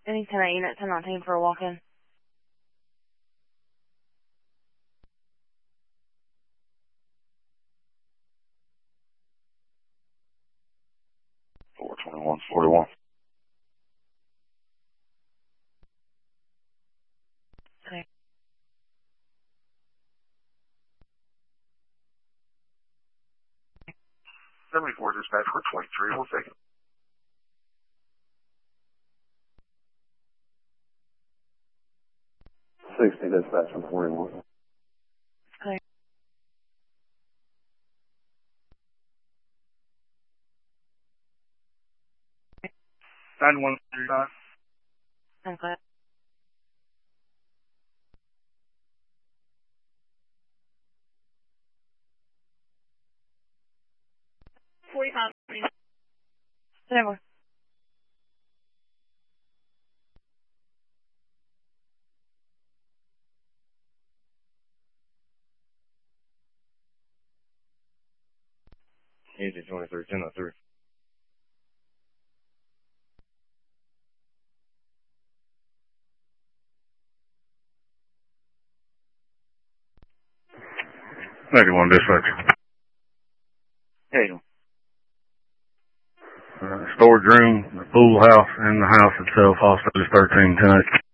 Any 10 unit 1019 for a walk-in. $421.41. Okay. 74 dispatch for 23. We'll take it. 60 dispatch for 41. Okay. 9135. Okay. Whatever. Easy 23, 1003. One dispatch. Hey. Storage room, the pool house, and the house itself, also is 1310.